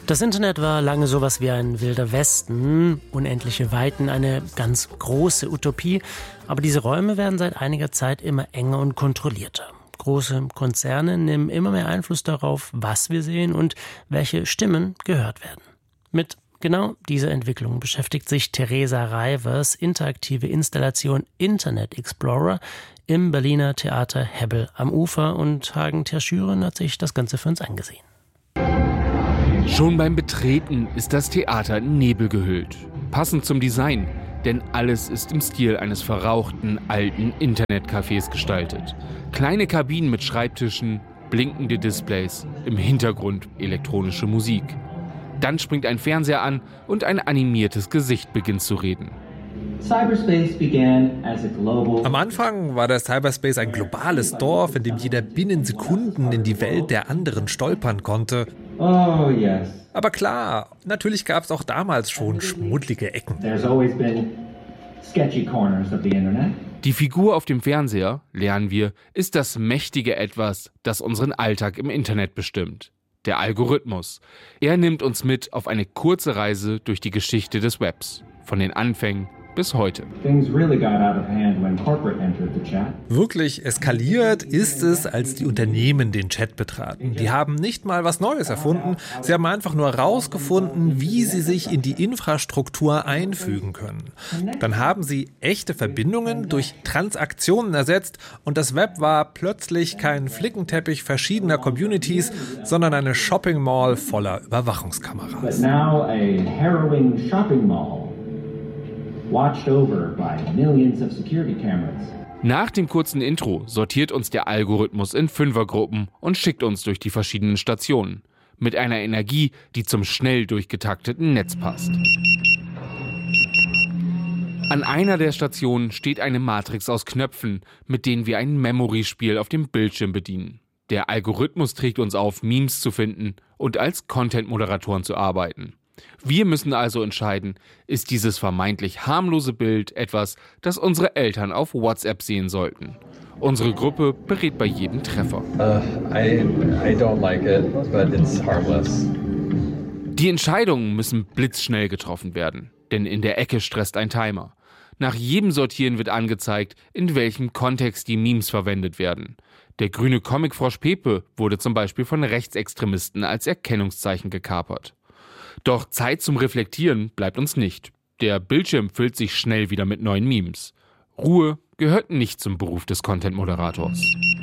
Das Internet war lange sowas wie ein wilder Westen, unendliche Weiten, eine ganz große Utopie. Aber diese Räume werden seit einiger Zeit immer enger und kontrollierter. Große Konzerne nehmen immer mehr Einfluss darauf, was wir sehen und welche Stimmen gehört werden. Mit genau dieser Entwicklung beschäftigt sich Theresa Reivers interaktive Installation Internet Explorer im Berliner Theater Hebbel am Ufer, und Hagen Terschüren hat sich das Ganze für uns angesehen. Schon beim Betreten ist das Theater in Nebel gehüllt. Passend zum Design, denn alles ist im Stil eines verrauchten, alten Internetcafés gestaltet. Kleine Kabinen mit Schreibtischen, blinkende Displays, im Hintergrund elektronische Musik. Dann springt ein Fernseher an und ein animiertes Gesicht beginnt zu reden. Am Anfang war der Cyberspace ein globales Dorf, in dem jeder binnen Sekunden in die Welt der anderen stolpern konnte. Oh, yes. Aber klar, natürlich gab es auch damals schon schmuddlige Ecken. Die Figur auf dem Fernseher, lernen wir, ist das mächtige Etwas, das unseren Alltag im Internet bestimmt. Der Algorithmus. Er nimmt uns mit auf eine kurze Reise durch die Geschichte des Webs. Von den Anfängen bis heute. Wirklich eskaliert ist es, als die Unternehmen den Chat betraten. Die haben nicht mal was Neues erfunden, sie haben einfach nur herausgefunden, wie sie sich in die Infrastruktur einfügen können. Dann haben sie echte Verbindungen durch Transaktionen ersetzt und das Web war plötzlich kein Flickenteppich verschiedener Communities, sondern eine Shopping Mall voller Überwachungskameras. Watched over by millions of security cameras. Nach dem kurzen Intro sortiert uns der Algorithmus in Fünfergruppen und schickt uns durch die verschiedenen Stationen. Mit einer Energie, die zum schnell durchgetakteten Netz passt. An einer der Stationen steht eine Matrix aus Knöpfen, mit denen wir ein Memory-Spiel auf dem Bildschirm bedienen. Der Algorithmus trägt uns auf, Memes zu finden und als Content-Moderatoren zu arbeiten. Wir müssen also entscheiden, ist dieses vermeintlich harmlose Bild etwas, das unsere Eltern auf WhatsApp sehen sollten. Unsere Gruppe berät bei jedem Treffer. I don't like it, but it's harmless. Die Entscheidungen müssen blitzschnell getroffen werden, denn in der Ecke stresst ein Timer. Nach jedem Sortieren wird angezeigt, in welchem Kontext die Memes verwendet werden. Der grüne Comicfrosch Pepe wurde zum Beispiel von Rechtsextremisten als Erkennungszeichen gekapert. Doch Zeit zum Reflektieren bleibt uns nicht. Der Bildschirm füllt sich schnell wieder mit neuen Memes. Ruhe gehört nicht zum Beruf des Content-Moderators.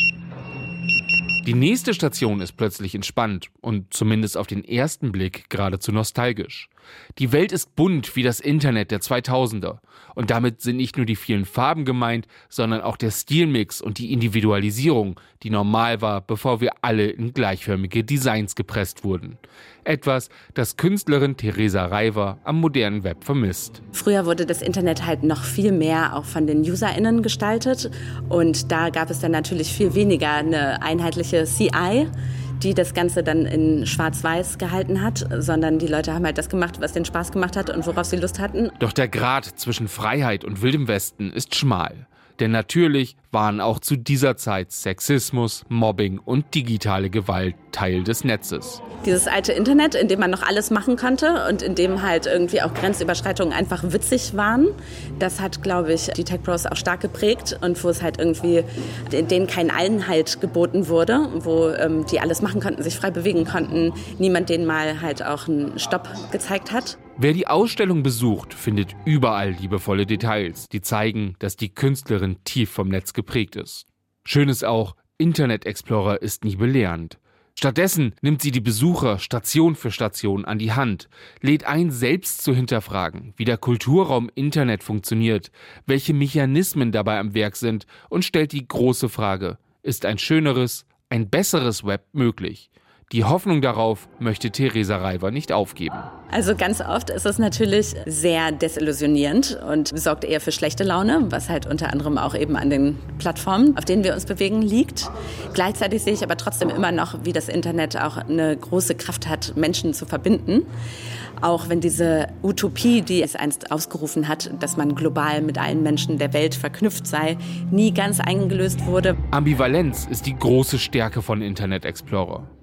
Die nächste Station ist plötzlich entspannt und zumindest auf den ersten Blick geradezu nostalgisch. Die Welt ist bunt wie das Internet der 2000er. Und damit sind nicht nur die vielen Farben gemeint, sondern auch der Stilmix und die Individualisierung, die normal war, bevor wir alle in gleichförmige Designs gepresst wurden. Etwas, das Künstlerin Theresa Reiver am modernen Web vermisst. Früher wurde das Internet halt noch viel mehr auch von den UserInnen gestaltet. Und da gab es dann natürlich viel weniger eine einheitliche CI, die das Ganze dann in Schwarz-Weiß gehalten hat, sondern die Leute haben halt das gemacht, was denen Spaß gemacht hat und worauf sie Lust hatten. Doch der Grat zwischen Freiheit und wildem Westen ist schmal. Denn natürlich waren auch zu dieser Zeit Sexismus, Mobbing und digitale Gewalt Teil des Netzes. Dieses alte Internet, in dem man noch alles machen konnte und in dem halt irgendwie auch Grenzüberschreitungen einfach witzig waren, das hat, glaube ich, die Tech Bros auch stark geprägt und wo es halt irgendwie denen kein Einhalt geboten wurde, wo die alles machen konnten, sich frei bewegen konnten, niemand denen mal halt auch einen Stopp gezeigt hat. Wer die Ausstellung besucht, findet überall liebevolle Details, die zeigen, dass die Künstlerin tief vom Netz geprägt ist. Schön ist auch, Internet Explorer ist nie belehrend. Stattdessen nimmt sie die Besucher Station für Station an die Hand, lädt ein, selbst zu hinterfragen, wie der Kulturraum Internet funktioniert, welche Mechanismen dabei am Werk sind und stellt die große Frage, ist ein schöneres, ein besseres Web möglich? Die Hoffnung darauf möchte Theresa Reiver nicht aufgeben. Also ganz oft ist es natürlich sehr desillusionierend und sorgt eher für schlechte Laune, was halt unter anderem auch eben an den Plattformen, auf denen wir uns bewegen, liegt. Gleichzeitig sehe ich aber trotzdem immer noch, wie das Internet auch eine große Kraft hat, Menschen zu verbinden. Auch wenn diese Utopie, die es einst ausgerufen hat, dass man global mit allen Menschen der Welt verknüpft sei, nie ganz eingelöst wurde. Ambivalenz ist die große Stärke von Internet Explorer.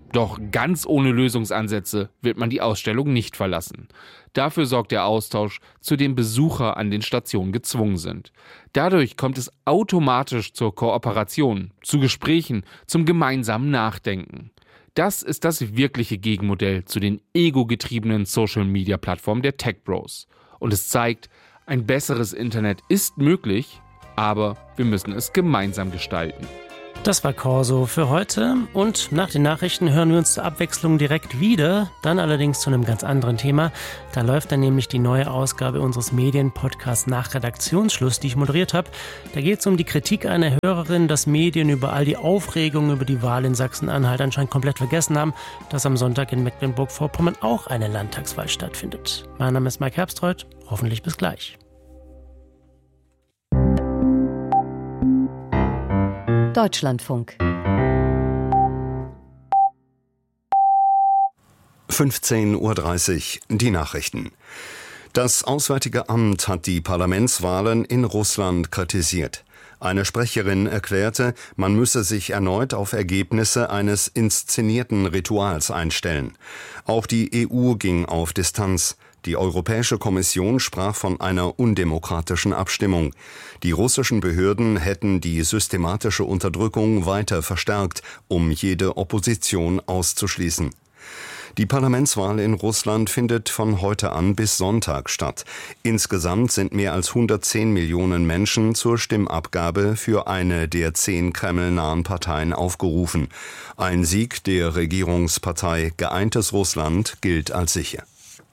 Doch ganz ohne Lösungsansätze wird man die Ausstellung nicht verlassen. Dafür sorgt der Austausch, zu dem Besucher an den Stationen gezwungen sind. Dadurch kommt es automatisch zur Kooperation, zu Gesprächen, zum gemeinsamen Nachdenken. Das ist das wirkliche Gegenmodell zu den ego-getriebenen Social-Media-Plattformen der Tech-Bros. Und es zeigt, ein besseres Internet ist möglich, aber wir müssen es gemeinsam gestalten. Das war Corso für heute und nach den Nachrichten hören wir uns zur Abwechslung direkt wieder, dann allerdings zu einem ganz anderen Thema. Da läuft dann nämlich die neue Ausgabe unseres Medienpodcasts nach Redaktionsschluss, die ich moderiert habe. Da geht es um die Kritik einer Hörerin, dass Medien über all die Aufregung über die Wahl in Sachsen-Anhalt anscheinend komplett vergessen haben, dass am Sonntag in Mecklenburg-Vorpommern auch eine Landtagswahl stattfindet. Mein Name ist Mike Herbstreuth, hoffentlich bis gleich. Deutschlandfunk 15:30 Uhr, die Nachrichten. Das Auswärtige Amt hat die Parlamentswahlen in Russland kritisiert. Eine Sprecherin erklärte, man müsse sich erneut auf Ergebnisse eines inszenierten Rituals einstellen. Auch die EU ging auf Distanz. Die Europäische Kommission sprach von einer undemokratischen Abstimmung. Die russischen Behörden hätten die systematische Unterdrückung weiter verstärkt, um jede Opposition auszuschließen. Die Parlamentswahl in Russland findet von heute an bis Sonntag statt. Insgesamt sind mehr als 110 Millionen Menschen zur Stimmabgabe für eine der 10 kremlnahen Parteien aufgerufen. Ein Sieg der Regierungspartei Geeintes Russland gilt als sicher.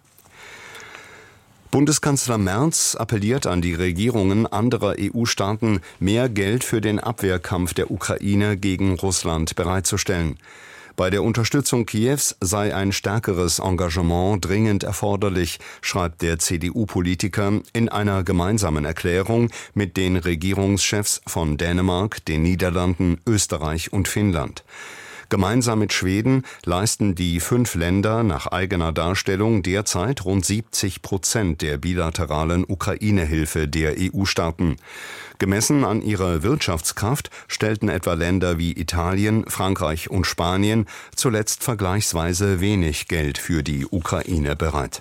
Bundeskanzler Merz appelliert an die Regierungen anderer EU-Staaten, mehr Geld für den Abwehrkampf der Ukraine gegen Russland bereitzustellen. Bei der Unterstützung Kiews sei ein stärkeres Engagement dringend erforderlich, schreibt der CDU-Politiker in einer gemeinsamen Erklärung mit den Regierungschefs von Dänemark, den Niederlanden, Österreich und Finnland. Gemeinsam mit Schweden leisten die 5 Länder nach eigener Darstellung derzeit rund 70% der bilateralen Ukraine-Hilfe der EU-Staaten. Gemessen an ihrer Wirtschaftskraft stellten etwa Länder wie Italien, Frankreich und Spanien zuletzt vergleichsweise wenig Geld für die Ukraine bereit.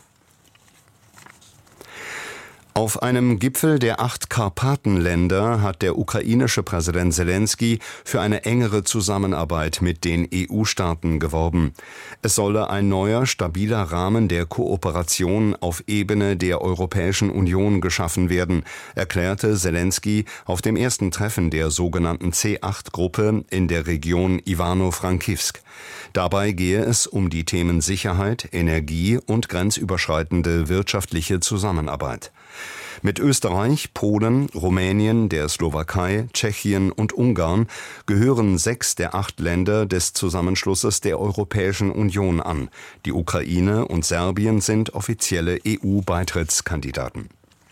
Auf einem Gipfel der 8 Karpatenländer hat der ukrainische Präsident Selenskyj für eine engere Zusammenarbeit mit den EU-Staaten geworben. Es solle ein neuer, stabiler Rahmen der Kooperation auf Ebene der Europäischen Union geschaffen werden, erklärte Selenskyj auf dem ersten Treffen der sogenannten C8-Gruppe in der Region Ivano-Frankivsk. Dabei gehe es um die Themen Sicherheit, Energie und grenzüberschreitende wirtschaftliche Zusammenarbeit. Mit Österreich, Polen, Rumänien, der Slowakei, Tschechien und Ungarn gehören 6 der 8 Länder des Zusammenschlusses der Europäischen Union an. Die Ukraine und Serbien sind offizielle EU-Beitrittskandidaten.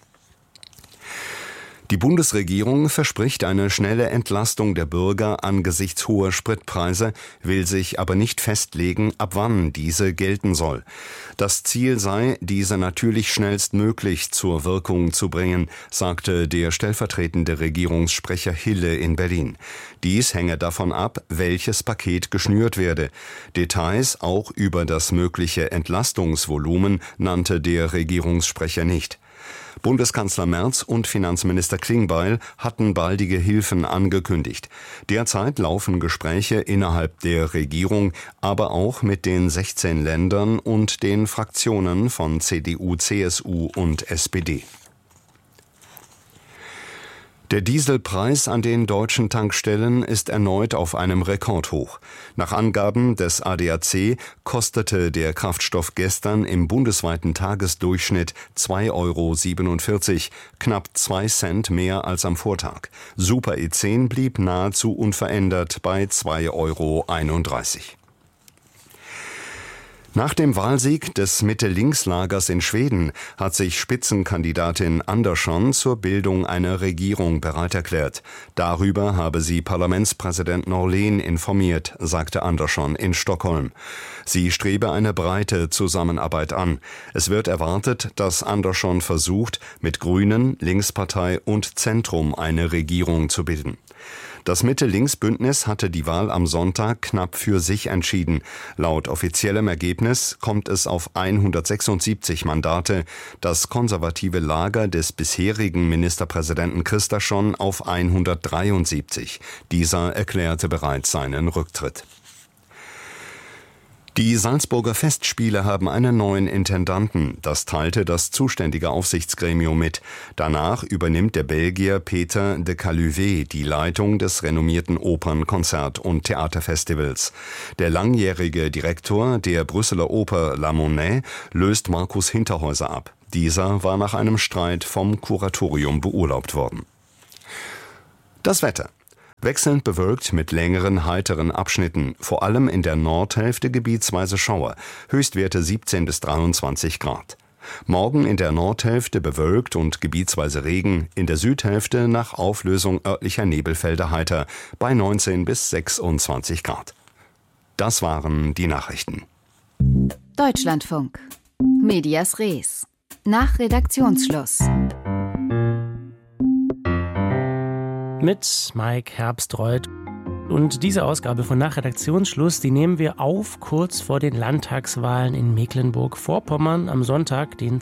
Die Bundesregierung verspricht eine schnelle Entlastung der Bürger angesichts hoher Spritpreise, will sich aber nicht festlegen, ab wann diese gelten soll. Das Ziel sei, diese natürlich schnellstmöglich zur Wirkung zu bringen, sagte der stellvertretende Regierungssprecher Hille in Berlin. Dies hänge davon ab, welches Paket geschnürt werde. Details auch über das mögliche Entlastungsvolumen nannte der Regierungssprecher nicht. Bundeskanzler Merz und Finanzminister Klingbeil hatten baldige Hilfen angekündigt. Derzeit laufen Gespräche innerhalb der Regierung, aber auch mit den 16 Ländern und den Fraktionen von CDU, CSU und SPD. Der Dieselpreis an den deutschen Tankstellen ist erneut auf einem Rekordhoch. Nach Angaben des ADAC kostete der Kraftstoff gestern im bundesweiten Tagesdurchschnitt 2,47 €, knapp 2 Cent mehr als am Vortag. Super E10 blieb nahezu unverändert bei 2,31 €. Nach dem Wahlsieg des Mitte-Links-Lagers in Schweden hat sich Spitzenkandidatin Andersson zur Bildung einer Regierung bereit erklärt. Darüber habe sie Parlamentspräsident Norlén informiert, sagte Andersson in Stockholm. Sie strebe eine breite Zusammenarbeit an. Es wird erwartet, dass Andersson versucht, mit Grünen, Linkspartei und Zentrum eine Regierung zu bilden. Das Mitte-Links-Bündnis hatte die Wahl am Sonntag knapp für sich entschieden. Laut offiziellem Ergebnis kommt es auf 176 Mandate. Das konservative Lager des bisherigen Ministerpräsidenten Kristersson auf 173. Dieser erklärte bereits seinen Rücktritt. Die Salzburger Festspiele haben einen neuen Intendanten. Das teilte das zuständige Aufsichtsgremium mit. Danach übernimmt der Belgier Peter de Caluvet die Leitung des renommierten Opern-, Konzert- und Theaterfestivals. Der langjährige Direktor der Brüsseler Oper La Monnaie löst Markus Hinterhäuser ab. Dieser war nach einem Streit vom Kuratorium beurlaubt worden. Das Wetter. Wechselnd bewölkt mit längeren, heiteren Abschnitten, vor allem in der Nordhälfte gebietsweise Schauer, Höchstwerte 17 bis 23 Grad. Morgen in der Nordhälfte bewölkt und gebietsweise Regen, in der Südhälfte nach Auflösung örtlicher Nebelfelder heiter, bei 19 bis 26 Grad. Das waren die Nachrichten. Deutschlandfunk. Medias Res. Nach Redaktionsschluss. Mit Mike Herbstreuth. Und diese Ausgabe von Nach Redaktionsschluss, die nehmen wir auf kurz vor den Landtagswahlen in Mecklenburg-Vorpommern am Sonntag, den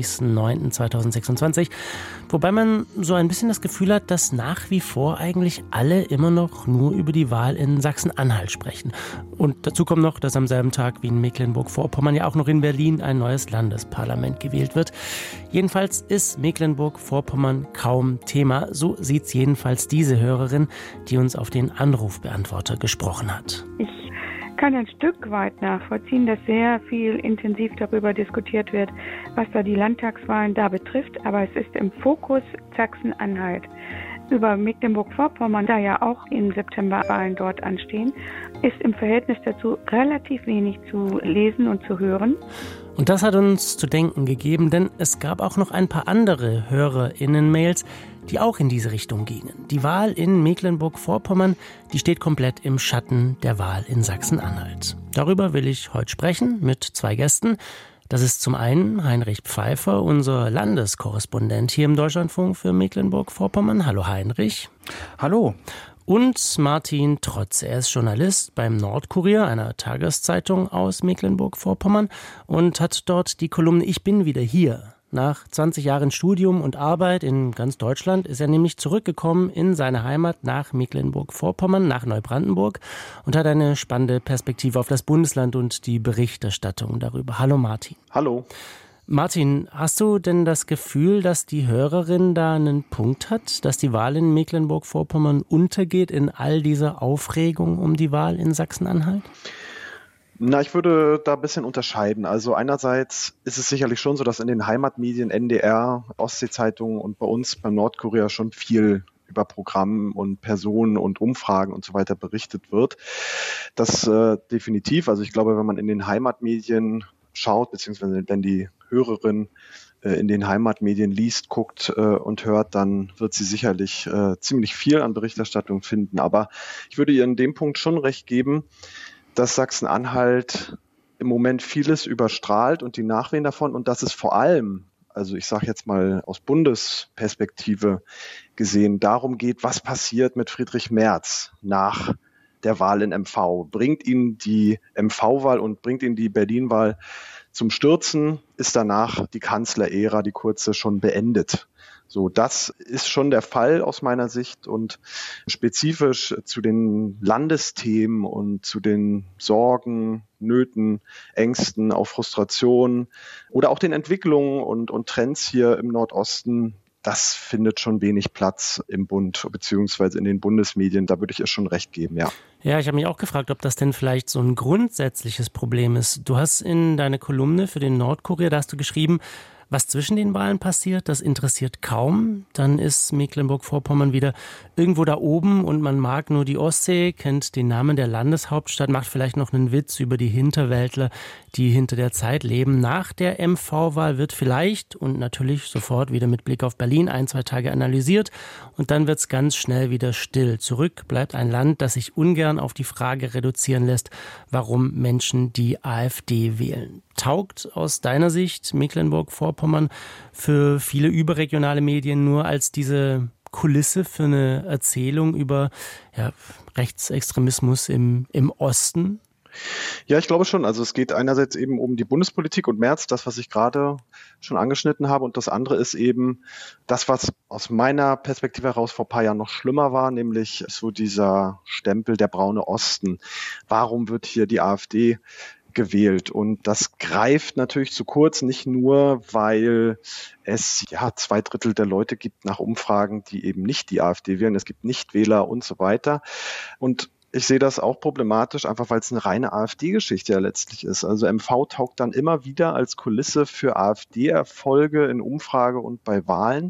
20.09.2026. Wobei man so ein bisschen das Gefühl hat, dass nach wie vor eigentlich alle immer noch nur über die Wahl in Sachsen-Anhalt sprechen. Und dazu kommt noch, dass am selben Tag wie in Mecklenburg-Vorpommern ja auch noch in Berlin ein neues Landesparlament gewählt wird. Jedenfalls ist Mecklenburg-Vorpommern kaum Thema. So sieht's jedenfalls diese Hörerin, die uns auf den Anrufbeantworter gesprochen hat. Ich kann ein Stück weit nachvollziehen, dass sehr viel intensiv darüber diskutiert wird, was da die Landtagswahlen da betrifft. Aber es ist im Fokus Sachsen-Anhalt. Über Mecklenburg-Vorpommern, da ja auch im September Wahlen dort anstehen, ist im Verhältnis dazu relativ wenig zu lesen und zu hören. Und das hat uns zu denken gegeben, denn es gab auch noch ein paar andere HörerInnen-Mails, die auch in diese Richtung gingen. Die Wahl in Mecklenburg-Vorpommern, die steht komplett im Schatten der Wahl in Sachsen-Anhalt. Darüber will ich heute sprechen mit zwei Gästen. Das ist zum einen Heinrich Pfeiffer, unser Landeskorrespondent hier im Deutschlandfunk für Mecklenburg-Vorpommern. Hallo Heinrich. Hallo. Und Martin Trotz. Er ist Journalist beim Nordkurier, einer Tageszeitung aus Mecklenburg-Vorpommern, und hat dort die Kolumne Ich bin wieder hier. Nach 20 Jahren Studium und Arbeit in ganz Deutschland ist er nämlich zurückgekommen in seine Heimat nach Mecklenburg-Vorpommern, nach Neubrandenburg, und hat eine spannende Perspektive auf das Bundesland und die Berichterstattung darüber. Hallo Martin. Hallo. Martin, hast du denn das Gefühl, dass die Hörerin da einen Punkt hat, dass die Wahl in Mecklenburg-Vorpommern untergeht in all dieser Aufregung um die Wahl in Sachsen-Anhalt? Na, ich würde da ein bisschen unterscheiden. Also einerseits ist es sicherlich schon so, dass in den Heimatmedien NDR, Ostsee-Zeitung und bei uns beim Nordkurier schon viel über Programm und Personen und Umfragen und so weiter berichtet wird. Das definitiv. Also ich glaube, wenn man in den Heimatmedien schaut, beziehungsweise wenn die Hörerin in den Heimatmedien liest, guckt und hört, dann wird sie sicherlich ziemlich viel an Berichterstattung finden. Aber ich würde ihr in dem Punkt schon recht geben, dass Sachsen-Anhalt im Moment vieles überstrahlt und die Nachwehen davon, und dass es vor allem, also ich sage jetzt mal aus Bundesperspektive gesehen, darum geht, was passiert mit Friedrich Merz nach der Wahl in MV. Bringt ihn die MV-Wahl und bringt ihn die Berlin-Wahl zum Stürzen? Ist danach die Kanzlerära, die kurze, schon beendet? So, das ist schon der Fall aus meiner Sicht, und spezifisch zu den Landesthemen und zu den Sorgen, Nöten, Ängsten, auch Frustrationen oder auch den Entwicklungen und Trends hier im Nordosten, das findet schon wenig Platz im Bund beziehungsweise in den Bundesmedien. Da würde ich ihr schon recht geben, ja. Ja, ich habe mich auch gefragt, ob das denn vielleicht so ein grundsätzliches Problem ist. Du hast in deiner Kolumne für den Nordkurier, da hast du geschrieben, was zwischen den Wahlen passiert, das interessiert kaum. Dann ist Mecklenburg-Vorpommern wieder irgendwo da oben und man mag nur die Ostsee, kennt den Namen der Landeshauptstadt, macht vielleicht noch einen Witz über die Hinterwäldler, die hinter der Zeit leben. Nach der MV-Wahl wird vielleicht und natürlich sofort wieder mit Blick auf Berlin 1-2 Tage analysiert und dann wird es ganz schnell wieder still. Zurück bleibt ein Land, das sich ungern auf die Frage reduzieren lässt, warum Menschen die AfD wählen. Taugt aus deiner Sicht Mecklenburg-Vorpommern für viele überregionale Medien nur als diese Kulisse für eine Erzählung über Rechtsextremismus im Osten? Ja, ich glaube schon. Also es geht einerseits eben um die Bundespolitik und Merz, das, was ich gerade schon angeschnitten habe. Und das andere ist eben das, was aus meiner Perspektive heraus vor ein paar Jahren noch schlimmer war, nämlich so dieser Stempel der braune Osten. Warum wird hier die AfD gewählt? Und das greift natürlich zu kurz, nicht nur, weil es 2/3 der Leute gibt nach Umfragen, die eben nicht die AfD wählen. Es gibt Nichtwähler und so weiter. Und ich sehe das auch problematisch, einfach weil es eine reine AfD-Geschichte ja letztlich ist. Also MV taugt dann immer wieder als Kulisse für AfD-Erfolge in Umfrage und bei Wahlen.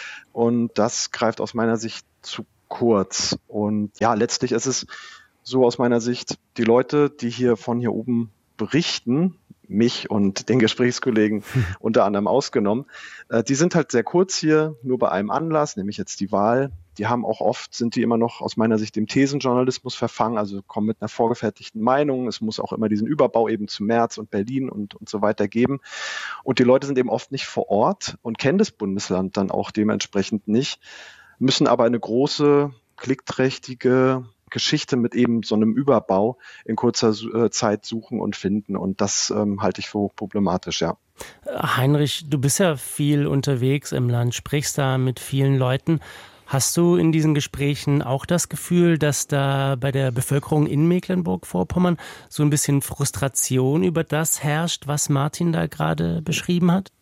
Und das greift aus meiner Sicht zu kurz. Und ja, letztlich ist es so aus meiner Sicht, die Leute, die von hier oben berichten, mich und den Gesprächskollegen unter anderem ausgenommen, die sind halt sehr kurz hier, nur bei einem Anlass, nämlich jetzt die Wahl. Die haben auch oft, sind die immer noch aus meiner Sicht dem Thesenjournalismus verfangen, also kommen mit einer vorgefertigten Meinung. Es muss auch immer diesen Überbau eben zu Merz und Berlin und so weiter geben. Und die Leute sind eben oft nicht vor Ort und kennen das Bundesland dann auch dementsprechend nicht, müssen aber eine große, klickträchtige Geschichte mit eben so einem Überbau in kurzer Zeit suchen und finden. Und das halte ich für hochproblematisch, ja. Heinrich, du bist ja viel unterwegs im Land, sprichst da mit vielen Leuten. Hast du in diesen Gesprächen auch das Gefühl, dass da bei der Bevölkerung in Mecklenburg-Vorpommern so ein bisschen Frustration über das herrscht, was Martin da gerade beschrieben hat?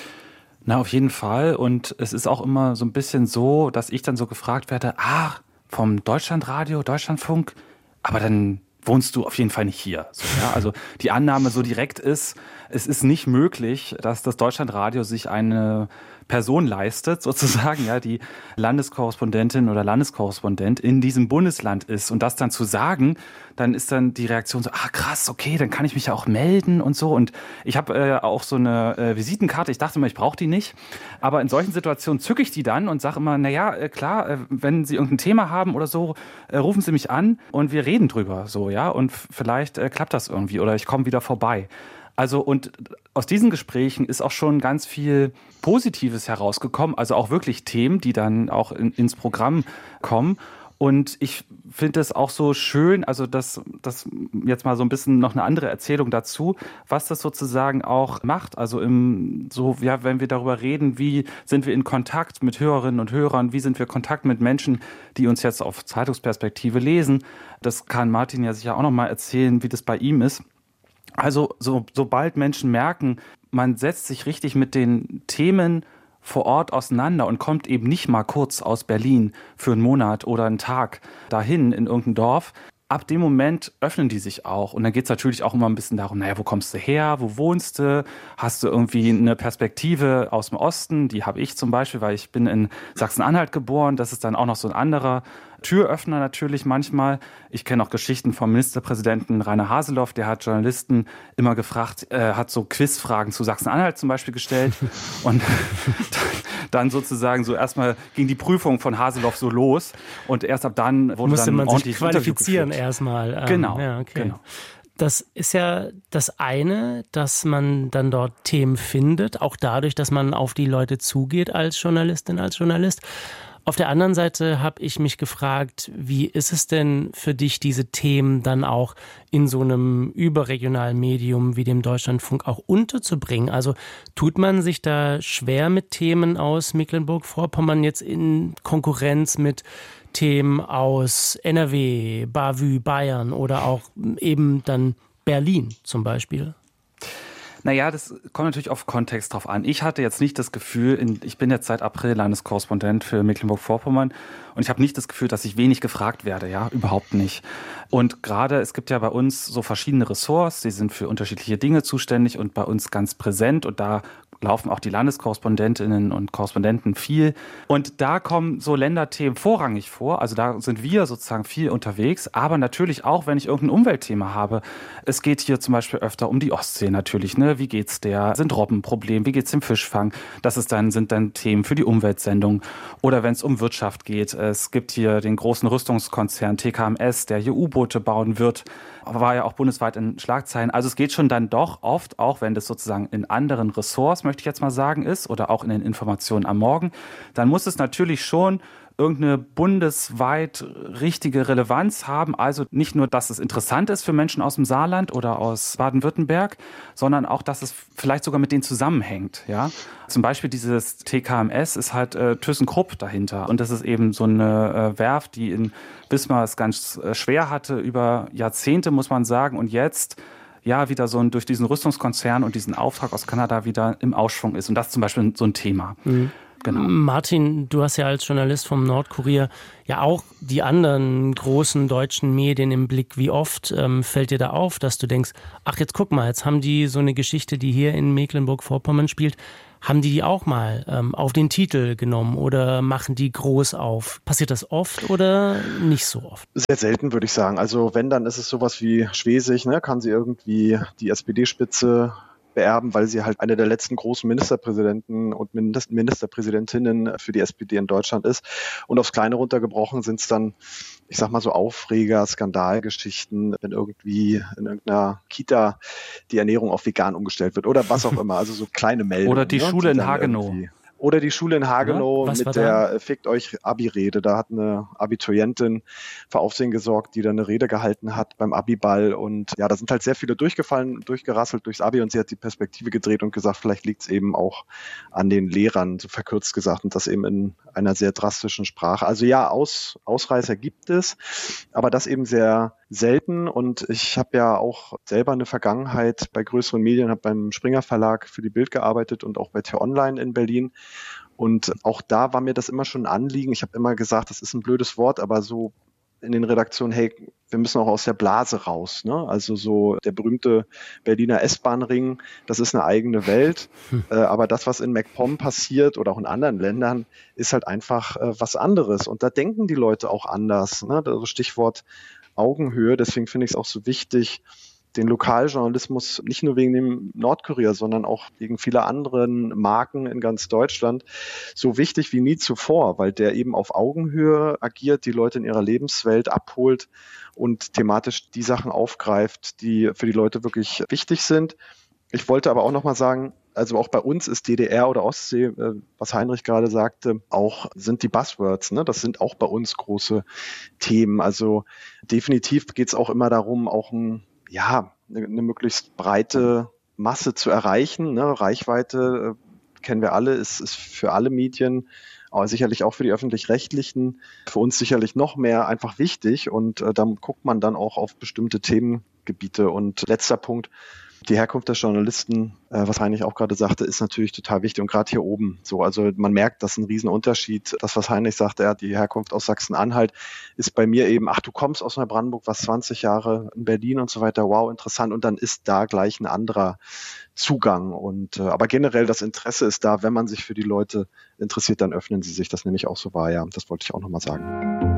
Na, auf jeden Fall. Und es ist auch immer so ein bisschen so, dass ich dann so gefragt werde, vom Deutschlandradio, Deutschlandfunk, aber dann wohnst du auf jeden Fall nicht hier. So, ja? Also die Annahme so direkt ist, es ist nicht möglich, dass das Deutschlandradio sich eine Person leistet, sozusagen, ja, die Landeskorrespondentin oder Landeskorrespondent in diesem Bundesland ist. Und das dann zu sagen, dann ist dann die Reaktion so, krass, okay, dann kann ich mich ja auch melden und so. Und ich habe auch so eine Visitenkarte, ich dachte immer, ich brauche die nicht. Aber in solchen Situationen zücke ich die dann und sage immer, klar, wenn Sie irgendein Thema haben oder so, rufen Sie mich an und wir reden drüber, so, ja. Und vielleicht klappt das irgendwie oder ich komme wieder vorbei. Also und aus diesen Gesprächen ist auch schon ganz viel Positives herausgekommen, also auch wirklich Themen, die dann auch ins Programm kommen. Und ich finde es auch so schön, also das jetzt mal so ein bisschen noch eine andere Erzählung dazu, was das sozusagen auch macht. Also wenn wir darüber reden, wie sind wir in Kontakt mit Hörerinnen und Hörern, wie sind wir in Kontakt mit Menschen, die uns jetzt auf Zeitungsperspektive lesen. Das kann Martin ja sicher auch noch mal erzählen, wie das bei ihm ist. Also sobald Menschen merken, man setzt sich richtig mit den Themen vor Ort auseinander und kommt eben nicht mal kurz aus Berlin für einen Monat oder einen Tag dahin in irgendein Dorf, ab dem Moment öffnen die sich auch. Und dann geht es natürlich auch immer ein bisschen darum, wo kommst du her, wo wohnst du, hast du irgendwie eine Perspektive aus dem Osten, die habe ich zum Beispiel, weil ich bin in Sachsen-Anhalt geboren, das ist dann auch noch so ein anderer Türöffner natürlich manchmal. Ich kenne auch Geschichten vom Ministerpräsidenten Rainer Haseloff, der hat Journalisten immer gefragt, hat so Quizfragen zu Sachsen-Anhalt zum Beispiel gestellt und dann sozusagen so erstmal ging die Prüfung von Haseloff so los und erst ab dann wurde musste dann man ordentlich sich qualifizieren erstmal. Genau, ja, okay. Genau. Das ist ja das eine, dass man dann dort Themen findet, auch dadurch, dass man auf die Leute zugeht als Journalistin, als Journalist. Auf der anderen Seite habe ich mich gefragt, wie ist es denn für dich, diese Themen dann auch in so einem überregionalen Medium wie dem Deutschlandfunk auch unterzubringen? Also tut man sich da schwer mit Themen aus Mecklenburg-Vorpommern jetzt in Konkurrenz mit Themen aus NRW, Bavü, Bayern oder auch eben dann Berlin zum Beispiel? Naja, das kommt natürlich auf Kontext drauf an. Ich hatte jetzt nicht das Gefühl, ich bin jetzt seit April Landeskorrespondent für Mecklenburg-Vorpommern und ich habe nicht das Gefühl, dass ich wenig gefragt werde, ja, überhaupt nicht. Und gerade, es gibt ja bei uns so verschiedene Ressorts, die sind für unterschiedliche Dinge zuständig und bei uns ganz präsent und da laufen auch die Landeskorrespondentinnen und Korrespondenten viel. Und da kommen so Länderthemen vorrangig vor. Also da sind wir sozusagen viel unterwegs. Aber natürlich auch, wenn ich irgendein Umweltthema habe. Es geht hier zum Beispiel öfter um die Ostsee natürlich. Ne? Wie geht's der? Sind Robben ein Problem? Wie geht's dem Fischfang? Sind dann Themen für die Umweltsendung. Oder wenn es um Wirtschaft geht. Es gibt hier den großen Rüstungskonzern TKMS, der hier U-Boote bauen wird. War ja auch bundesweit in Schlagzeilen. Also es geht schon dann doch oft, auch wenn das sozusagen in anderen Ressorts, möchte möchte ich jetzt mal sagen, ist, oder auch in den Informationen am Morgen, dann muss es natürlich schon irgendeine bundesweit richtige Relevanz haben. Also nicht nur, dass es interessant ist für Menschen aus dem Saarland oder aus Baden-Württemberg, sondern auch, dass es vielleicht sogar mit denen zusammenhängt. Ja? Zum Beispiel dieses TKMS ist halt ThyssenKrupp dahinter. Und das ist eben so eine Werft, die in Wismar es ganz schwer hatte, über Jahrzehnte, muss man sagen. Und jetzt wieder so durch diesen Rüstungskonzern und diesen Auftrag aus Kanada wieder im Aufschwung ist. Und das ist zum Beispiel so ein Thema. Mhm. Genau. Martin, du hast ja als Journalist vom Nordkurier ja auch die anderen großen deutschen Medien im Blick. Wie oft fällt dir da auf, dass du denkst, ach jetzt guck mal, jetzt haben die so eine Geschichte, die hier in Mecklenburg-Vorpommern spielt, haben die auch mal auf den Titel genommen oder machen die groß auf? Passiert das oft oder nicht so oft? Sehr selten, würde ich sagen. Also wenn, dann ist es sowas wie Schwesig, ne? Kann sie irgendwie die SPD-Spitze beerben, weil sie halt eine der letzten großen Ministerpräsidenten und Ministerpräsidentinnen für die SPD in Deutschland ist. Und aufs Kleine runtergebrochen sind es dann, ich sag mal so Aufreger, Skandalgeschichten, wenn irgendwie in irgendeiner Kita die Ernährung auf vegan umgestellt wird oder was auch immer. Also so kleine Meldungen. Oder die Schule in Hagenow. Oder die Schule in Hagenow mit der Fickt euch Abi-Rede. Da hat eine Abiturientin für Aufsehen gesorgt, die da eine Rede gehalten hat beim Abi-Ball. Und ja, da sind halt sehr viele durchgerasselt durchs Abi und sie hat die Perspektive gedreht und gesagt, vielleicht liegt es eben auch an den Lehrern, so verkürzt gesagt, und das eben in einer sehr drastischen Sprache. Also ja, Ausreißer gibt es, aber das eben sehr selten. Und ich habe ja auch selber eine Vergangenheit bei größeren Medien, habe beim Springer Verlag für die Bild gearbeitet und auch bei T-Online in Berlin. Und auch da war mir das immer schon ein Anliegen. Ich habe immer gesagt, das ist ein blödes Wort, aber so in den Redaktionen, hey, wir müssen auch aus der Blase raus. Ne? Also so der berühmte Berliner S-Bahn-Ring, das ist eine eigene Welt. Aber das, was in MacPom passiert oder auch in anderen Ländern, ist halt einfach was anderes. Und da denken die Leute auch anders. Ne? Das Stichwort Augenhöhe. Deswegen finde ich es auch so wichtig, den Lokaljournalismus nicht nur wegen dem Nordkurier, sondern auch wegen vieler anderen Marken in ganz Deutschland so wichtig wie nie zuvor, weil der eben auf Augenhöhe agiert, die Leute in ihrer Lebenswelt abholt und thematisch die Sachen aufgreift, die für die Leute wirklich wichtig sind. Ich wollte aber auch noch mal sagen, also auch bei uns ist DDR oder Ostsee, was Heinrich gerade sagte, auch sind die Buzzwords, ne? Das sind auch bei uns große Themen. Also definitiv geht es auch immer darum, auch eine möglichst breite Masse zu erreichen. Ne? Reichweite kennen wir alle, ist für alle Medien, aber sicherlich auch für die Öffentlich-Rechtlichen, für uns sicherlich noch mehr einfach wichtig. Und dann guckt man dann auch auf bestimmte Themengebiete. Und letzter Punkt, die Herkunft des Journalisten, was Heinrich auch gerade sagte, ist natürlich total wichtig und gerade hier oben so. Also man merkt, das ist ein Riesenunterschied. Das, was Heinrich sagte, die Herkunft aus Sachsen-Anhalt, ist bei mir eben, du kommst aus Neubrandenburg, was 20 Jahre in Berlin und so weiter, wow, interessant. Und dann ist da gleich ein anderer Zugang. Und aber generell das Interesse ist da, wenn man sich für die Leute interessiert, dann öffnen sie sich. Das nehme ich auch so wahr, ja. Das wollte ich auch nochmal sagen.